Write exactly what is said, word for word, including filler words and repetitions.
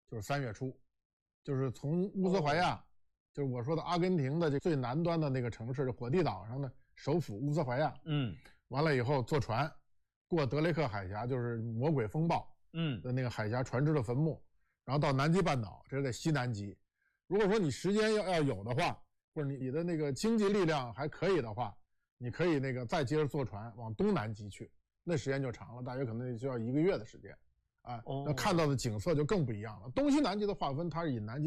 就是三月初，就是从乌斯怀亚，哦、就是我说的阿根廷的这最南端的那个城市火地岛上的首府乌斯怀亚， 嗯， 完了以后坐船过德雷克海峡，就是魔鬼风暴嗯的那个海峡船只的坟墓，然后到南极半岛，这是在西南极。如果说你时间要要有的话，或者你你的那个经济力量还可以的话，你可以那个再接着坐船往东南极去，那时间就长了，大约可能需要一个月的时间啊，那看到的景色就更不一样了。东西南极的划分，它是以南极